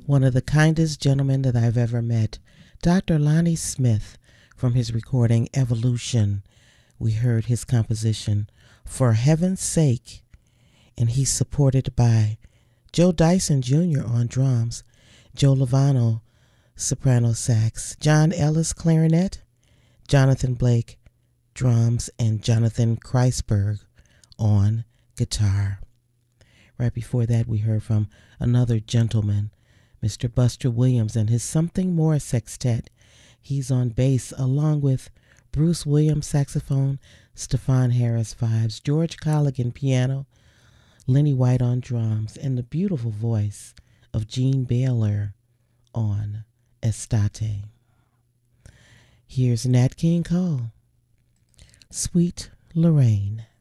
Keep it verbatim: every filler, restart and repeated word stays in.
one of the kindest gentlemen that I've ever met, Doctor Lonnie Smith, from his recording Evolution. We heard his composition, For Heaven's Sake, and he's supported by Joe Dyson Junior on drums, Joe Lovano, soprano sax, John Ellis, clarinet, Jonathan Blake, drums, and Jonathan Kreisberg on guitar. Right before that, we heard from another gentleman, Mister Buster Williams and his Something More Sextet. He's on bass along with Bruce Williams saxophone, Stefan Harris vibes, George Colligan piano, Lenny White on drums, and the beautiful voice of Gene Baylor on Estate. Here's Nat King Cole, Sweet Lorraine.